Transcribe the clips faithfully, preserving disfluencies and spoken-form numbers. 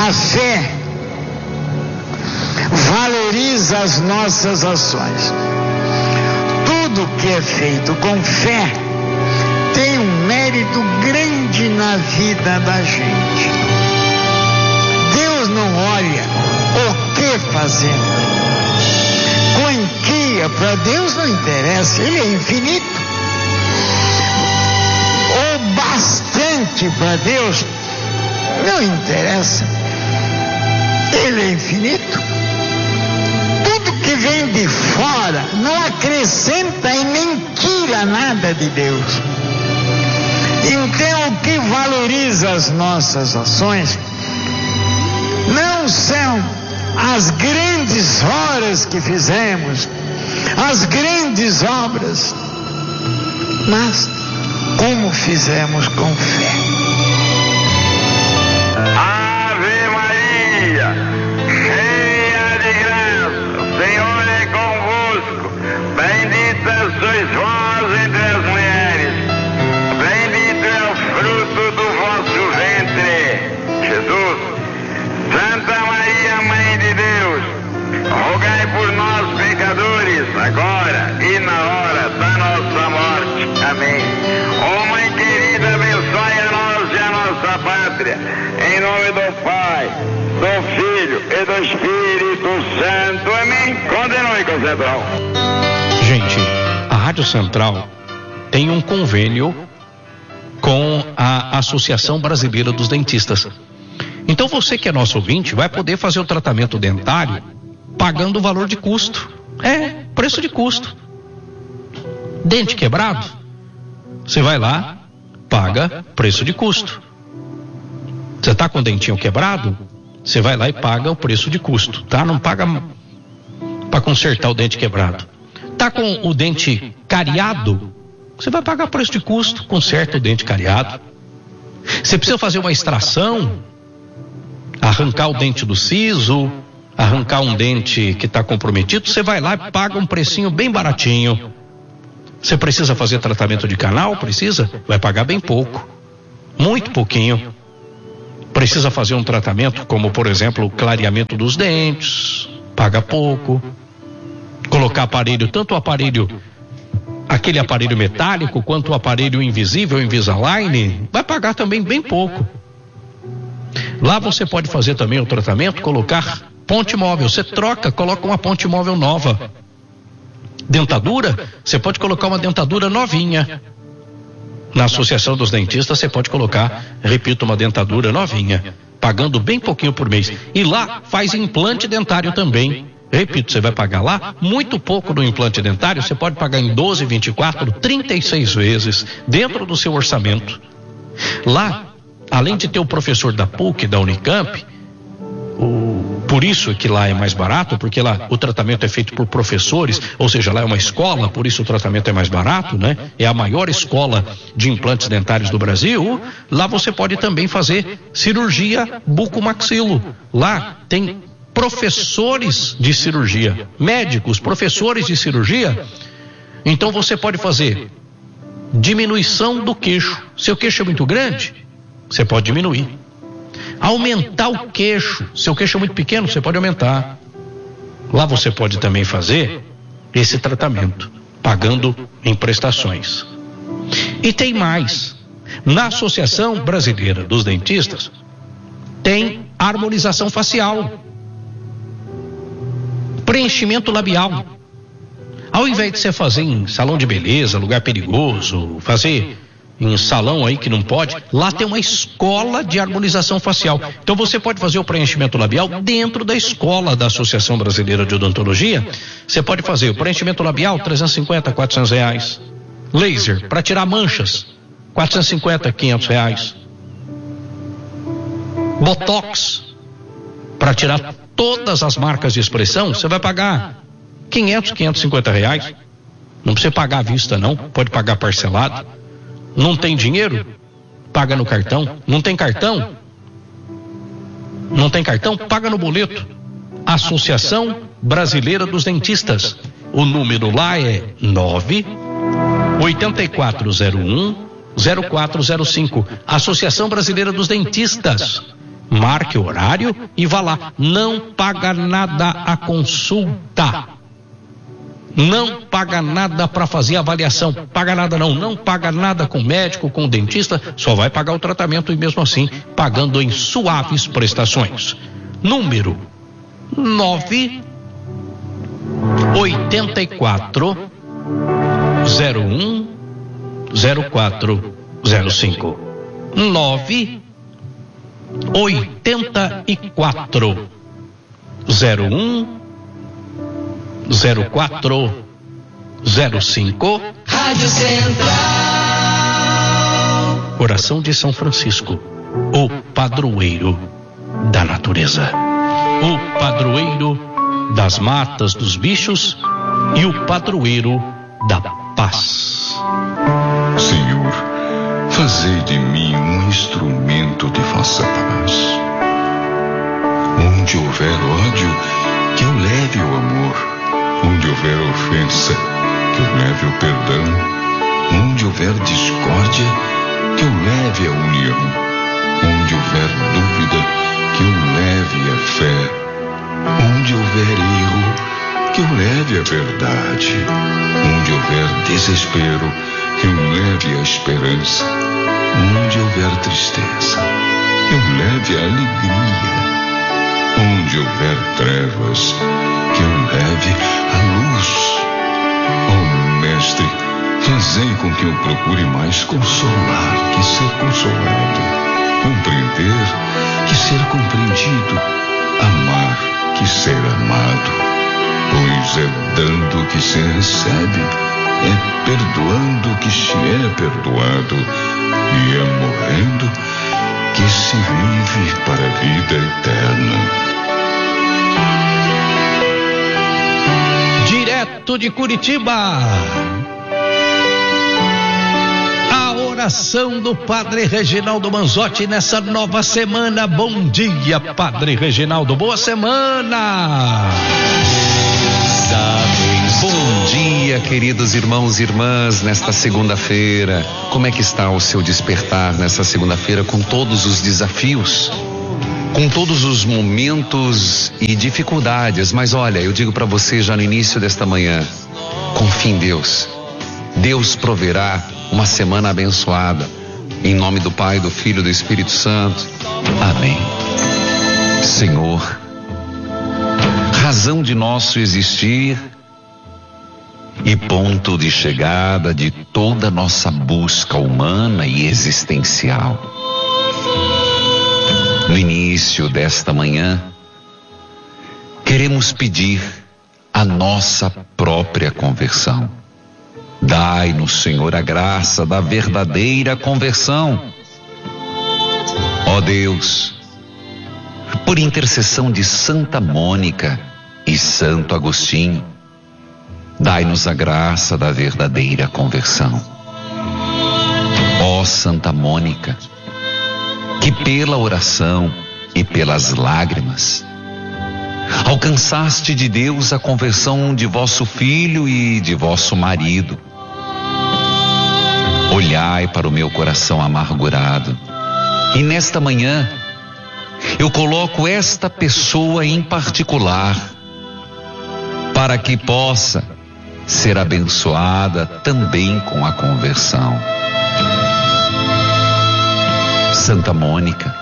A fé valoriza as nossas ações. Tudo que é feito com fé tem um mérito grande na vida da gente. Deus não olha o que fazemos. Quantia para Deus não interessa, Ele é infinito. O bastante para Deus não interessa, Ele é infinito. Tudo que vem de fora não acrescenta e nem tira nada de Deus. Então, o que valoriza as nossas ações não são as grandes horas que fizemos, as grandes obras, mas como fizemos com fé. Ave Maria, cheia de graça, o Senhor é convosco. Bendita sois vós entre as mulheres, bendito é o fruto do vosso ventre, Jesus. Santa Maria, Mãe de Deus, rogai por nós pecadores, agora e na hora da nossa morte. Amém. Ó Mãe querida, abençoe a nós e a nossa pátria, em nome do Pai, do Filho e do Espírito Santo. Amém. Continue com o Central. Gente, a Rádio Central tem um convênio com a Associação Brasileira dos Dentistas. Então você que é nosso ouvinte vai poder fazer o tratamento dentário pagando o valor de custo. É, preço de custo. Dente quebrado, você vai lá, paga preço de custo. Você está com o dentinho quebrado, você vai lá e paga o preço de custo, tá? Não paga para consertar o dente quebrado. Tá com o dente cariado, você vai pagar preço de custo, conserta o dente cariado. Você precisa fazer uma extração, arrancar o dente do siso, arrancar um dente que está comprometido, você vai lá e paga um precinho bem baratinho. Você precisa fazer tratamento de canal? Precisa? Vai pagar bem pouco, muito pouquinho. Precisa fazer um tratamento como, por exemplo, o clareamento dos dentes, paga pouco. Colocar aparelho, tanto o aparelho, aquele aparelho metálico, quanto o aparelho invisível, Invisalign, vai pagar também bem pouco. Lá você pode fazer também o tratamento, colocar ponte móvel. Você troca, coloca uma ponte móvel nova. Dentadura, você pode colocar uma dentadura novinha. Na Associação dos Dentistas você pode colocar, repito, uma dentadura novinha, pagando bem pouquinho por mês. E lá faz implante dentário também. Repito, você vai pagar lá muito pouco no implante dentário, você pode pagar em doze, vinte e quatro, trinta e seis vezes, dentro do seu orçamento. Lá, além de ter o professor da P U C, da Unicamp, o, por isso que lá é mais barato, porque lá o tratamento é feito por professores, ou seja, lá é uma escola, por isso o tratamento é mais barato, né? É a maior escola de implantes dentários do Brasil. Lá você pode também fazer cirurgia bucomaxilo. Lá tem professores de cirurgia, médicos, professores de cirurgia. Então você pode fazer diminuição do queixo. Seu queixo é muito grande, você pode diminuir. Aumentar o queixo. Seu queixo é muito pequeno, você pode aumentar. Lá você pode também fazer esse tratamento, pagando em prestações. E tem mais. Na Associação Brasileira dos Dentistas, tem harmonização facial, preenchimento labial. Ao invés de você fazer em salão de beleza, lugar perigoso, fazer em salão aí que não pode, lá tem uma escola de harmonização facial. Então você pode fazer o preenchimento labial dentro da escola da Associação Brasileira de Odontologia. Você pode fazer o preenchimento labial, trezentos e cinquenta, quatrocentos reais. Laser, para tirar manchas, quatrocentos e cinquenta, quinhentos reais. Botox, para tirar todas as marcas de expressão, você vai pagar quinhentos, quinhentos e cinquenta reais. Não precisa pagar à vista não, pode pagar parcelado. Não tem dinheiro? Paga no cartão. Não tem cartão? Não tem cartão? Paga no boleto. Associação Brasileira dos Dentistas. O número lá é nove oito quatro zero um zero quatro zero cinco. Associação Brasileira dos Dentistas. Marque o horário e vá lá. Não paga nada a consulta. Não paga nada para fazer avaliação. Paga nada não. Não paga nada com médico, com dentista. Só vai pagar o tratamento e mesmo assim pagando em suaves prestações. Número nove oitenta e quatro zero um zero quatro zero cinco. Nove oitenta e quatro zero um zero quatro zero cinco. Rádio Central. Coração de São Francisco, o padroeiro da natureza, o padroeiro das matas, dos bichos e o padroeiro da paz. Senhor, fazei de mim um instrumento de vossa paz. Onde houver ódio, que eu leve o amor. Onde houver ofensa, que eu leve o perdão. Onde houver discórdia, que eu leve a união. Onde houver dúvida, que eu leve a fé. Onde houver erro, que eu leve a verdade. Onde houver desespero, que eu leve a esperança. Onde houver tristeza, que eu leve a alegria. Onde houver trevas, que eu leve a luz. Ó Mestre, fazei com que eu procure mais consolar que ser consolado, compreender que ser compreendido, amar que ser amado. Pois é dando que se recebe, é perdoando que se é perdoado, e é morrendo que se vive para a vida eterna. Direto de Curitiba, a oração do Padre Reginaldo Manzotti nessa nova semana. Bom dia, Padre Reginaldo, boa semana. Bom dia, queridos irmãos e irmãs, nesta segunda-feira. Como é que está o seu despertar nessa segunda-feira, com todos os desafios, com todos os momentos e dificuldades? Mas olha, eu digo para você já no início desta manhã, confie em Deus. Deus proverá uma semana abençoada. Em nome do Pai, do Filho e do Espírito Santo. Amém. Senhor, razão de nosso existir e ponto de chegada de toda nossa busca humana e existencial. No início desta manhã, queremos pedir a nossa própria conversão. Dai-nos, Senhor, a graça da verdadeira conversão. Ó Deus, por intercessão de Santa Mônica e Santo Agostinho, dai-nos a graça da verdadeira conversão. Ó Santa Mônica, que pela oração e pelas lágrimas alcançaste de Deus a conversão de vosso filho e de vosso marido, olhai para o meu coração amargurado, e nesta manhã eu coloco esta pessoa em particular para que possa ser abençoada também com a conversão. Santa Mônica,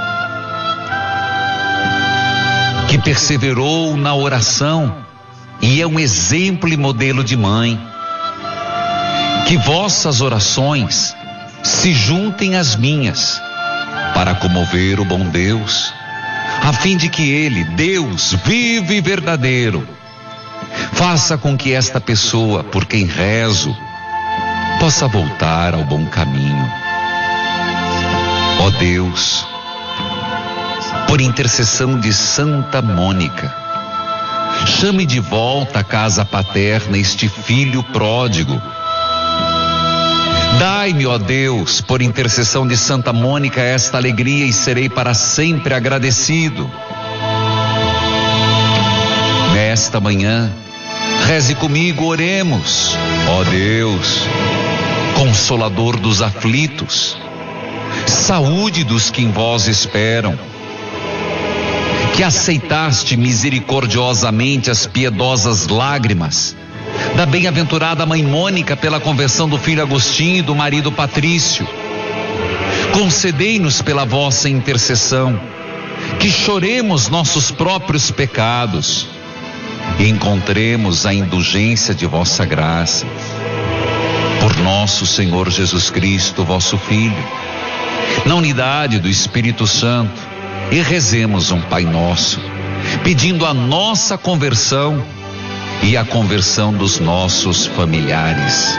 que perseverou na oração e é um exemplo e modelo de mãe, que vossas orações se juntem às minhas para comover o bom Deus, a fim de que Ele, Deus vivo e verdadeiro, faça com que esta pessoa, por quem rezo, possa voltar ao bom caminho. Ó Deus, por intercessão de Santa Mônica, chame de volta à casa paterna este filho pródigo. Dai-me, ó Deus, por intercessão de Santa Mônica, esta alegria e serei para sempre agradecido. Nesta manhã, reze comigo, oremos. Ó Deus, Consolador dos aflitos, saúde dos que em vós esperam, que aceitaste misericordiosamente as piedosas lágrimas da bem-aventurada mãe Mônica pela conversão do filho Agostinho e do marido Patrício. Concedei-nos pela vossa intercessão que choremos nossos próprios pecados e encontremos a indulgência de vossa graça. Por nosso Senhor Jesus Cristo, vosso Filho, na unidade do Espírito Santo, e rezemos um Pai Nosso, pedindo a nossa conversão e a conversão dos nossos familiares.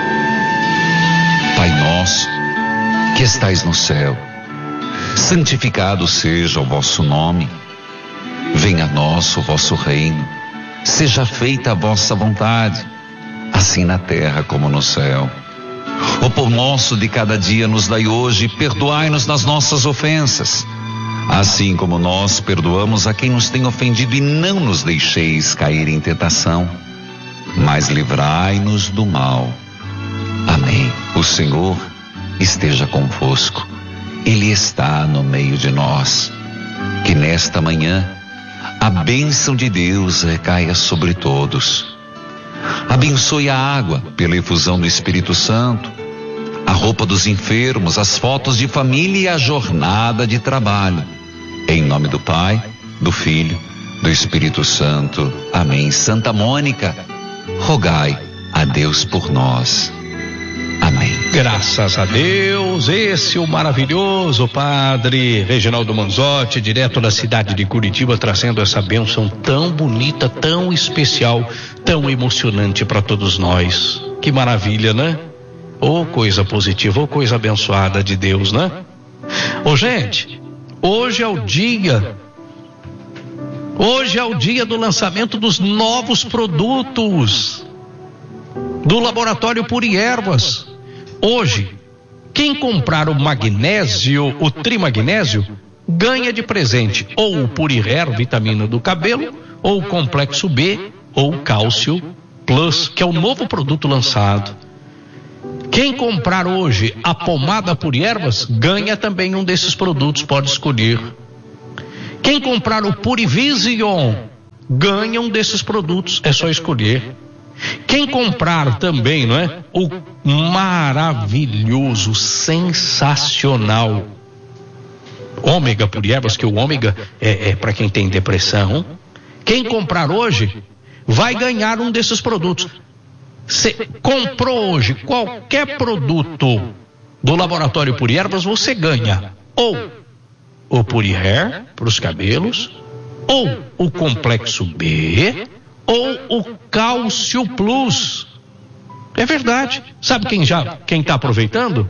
Pai nosso, que estais no céu, santificado seja o vosso nome. Venha a nós o vosso reino. Seja feita a vossa vontade, assim na terra como no céu. O pão nosso de cada dia nos dai hoje, e perdoai-nos nas nossas ofensas, assim como nós perdoamos a quem nos tem ofendido, e não nos deixeis cair em tentação, mas livrai-nos do mal. Amém. O Senhor esteja convosco. Ele está no meio de nós. Que nesta manhã a bênção de Deus recaia sobre todos. Abençoe a água pela efusão do Espírito Santo, a roupa dos enfermos, as fotos de família e a jornada de trabalho. Em nome do Pai, do Filho, do Espírito Santo. Amém. Santa Mônica, rogai a Deus por nós. Amém. Graças a Deus, esse é o maravilhoso Padre Reginaldo Manzotti, direto da cidade de Curitiba, trazendo essa bênção tão bonita, tão especial, tão emocionante para todos nós. Que maravilha, né? Ô coisa positiva, ô coisa abençoada de Deus, né? Ô gente, hoje é o dia, hoje é o dia do lançamento dos novos produtos do Laboratório Puriervas. Hoje, quem comprar o magnésio, o trimagnésio, ganha de presente ou o Purihair, vitamina do cabelo, ou o Complexo B, ou o Cálcio Plus, que é o novo produto lançado. Quem comprar hoje a pomada Puriervas, ganha também um desses produtos, pode escolher. Quem comprar o Purivision, ganha um desses produtos, é só escolher. Quem comprar também, não é? O maravilhoso, sensacional ômega Puriervas, que o ômega é, é para quem tem depressão. Quem comprar hoje vai ganhar um desses produtos. Você comprou hoje qualquer produto do Laboratório Puriervas, você ganha ou o Purihair para os cabelos, ou o Complexo B, ou o Cálcio Plus. É verdade. Sabe quem já, quem está aproveitando?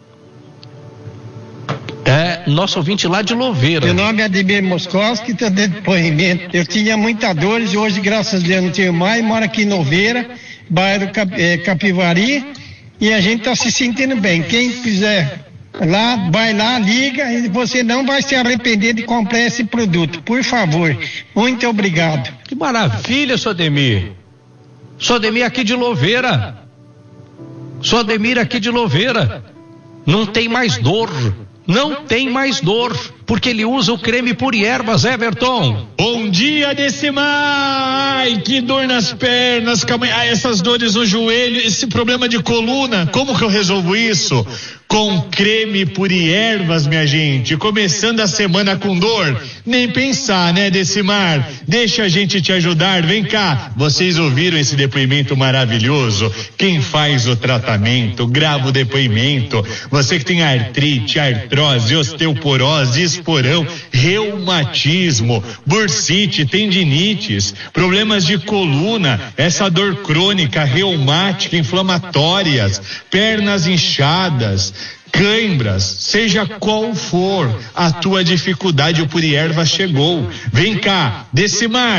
É nosso ouvinte lá de Louveira. Meu nome é Ademir Moscowski, estou dando depoimento. Eu tinha muita dores e hoje, graças a Deus, não tenho mais. Moro aqui em Louveira, bairro Capivari, e a gente está se sentindo bem. Quem quiser lá, vai lá, liga, e você não vai se arrepender de comprar esse produto, por favor. Muito obrigado. Que maravilha, seu Ademir. Sou Ademir aqui de Louveira. Sou Ademir aqui de Louveira. Não tem mais dor. Não tem mais dor, porque ele usa o creme Puriervas, Everton. Bom dia, Decimar. Ai, que dor nas pernas, ah, essas dores no joelho, esse problema de coluna, como que eu resolvo isso? Com creme Puriervas, minha gente. Começando a semana com dor, nem pensar, né, Decimar? Deixa a gente te ajudar, vem cá. Vocês ouviram esse depoimento maravilhoso? Quem faz o tratamento, grava o depoimento. Você que tem artrite, artrose, osteoporose, esporão, reumatismo, bursite, tendinites, problemas de coluna, essa dor crônica, reumática, inflamatórias, pernas inchadas, cãibras, seja qual for a tua dificuldade, o Puriervas chegou. Vem cá, Decimar,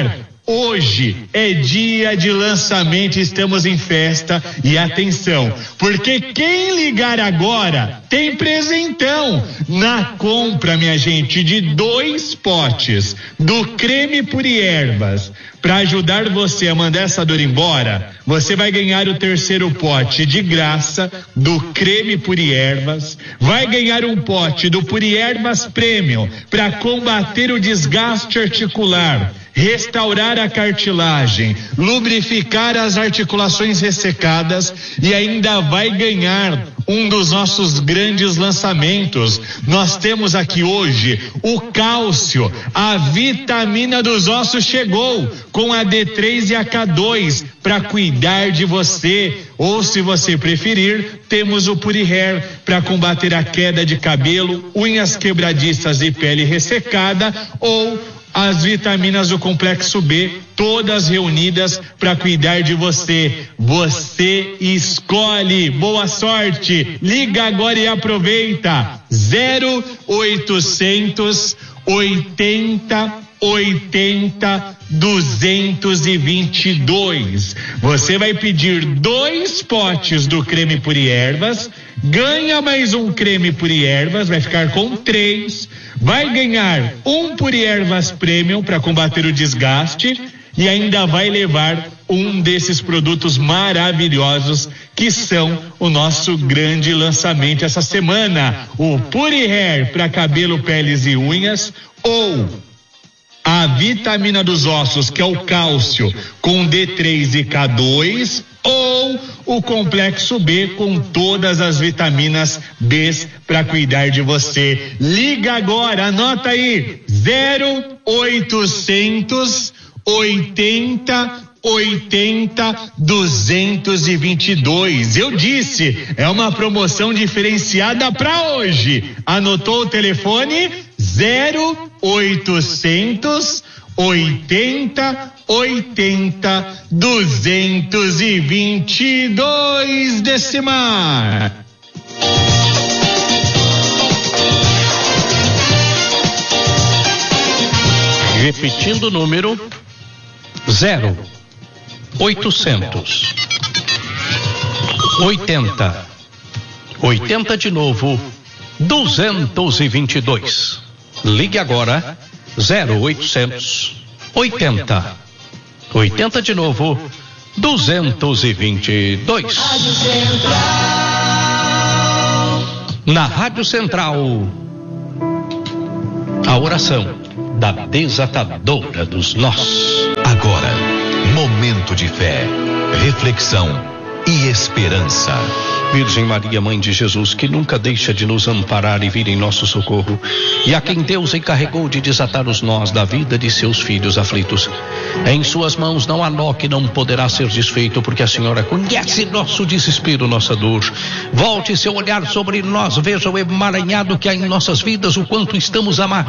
hoje é dia de lançamento, estamos em festa e atenção, porque quem ligar agora tem presentão na compra, minha gente, de dois potes do creme Puriervas. Para ajudar você a mandar essa dor embora, você vai ganhar o terceiro pote de graça do creme Puriervas, vai ganhar um pote do Puriervas Premium para combater o desgaste articular, restaurar a cartilagem, lubrificar as articulações ressecadas e ainda vai ganhar um dos nossos grandes lançamentos. Nós temos aqui hoje o cálcio, a vitamina dos ossos chegou com a D três e a K dois para cuidar de você. Ou, se você preferir, temos o Purihair para combater a queda de cabelo, unhas quebradiças e pele ressecada, ou as vitaminas do complexo B, todas reunidas para cuidar de você. Você escolhe. Boa sorte. Liga agora e aproveita. zero oitocentos oitenta oitenta duzentos e vinte e dois. Você vai pedir dois potes do creme Puriervas, ganha mais um creme Puriervas, vai ficar com três, vai ganhar um Puriervas Premium para combater o desgaste e ainda vai levar um desses produtos maravilhosos que são o nosso grande lançamento essa semana, o Purihair para cabelo, peles e unhas, ou a vitamina dos ossos, que é o cálcio com D três e K dois, ou o complexo B com todas as vitaminas B para cuidar de você. Liga agora, anota aí, zero oitocentos oitenta oitenta duzentos e vinte e dois. Eu disse, é uma promoção diferenciada para hoje. Anotou o telefone? zero oitocentos oitenta oitenta duzentos e vinte e dois, Decimar. Repetindo o número: zero oitocentos oitenta oitenta de novo duzentos e vinte e dois. Ligue agora: zero oitocentos oitenta oitenta de novo duzentos e vinte e dois. Na Rádio Central, a oração da desatadora dos nós. Agora, momento de fé, reflexão e esperança. Virgem Maria, Mãe de Jesus, que nunca deixa de nos amparar e vir em nosso socorro, e a quem Deus encarregou de desatar os nós da vida de seus filhos aflitos, em suas mãos não há nó que não poderá ser desfeito, porque a Senhora conhece nosso desespero, nossa dor. Volte seu olhar sobre nós, veja o emaranhado que há em nossas vidas, o quanto estamos amarrados